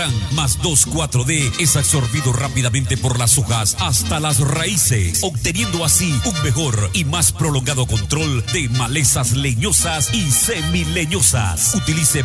Más 2,4-D es absorbido rápidamente por las hojas hasta las raíces, obteniendo así un mejor y más prolongado control de malezas leñosas y semileñosas. Utilice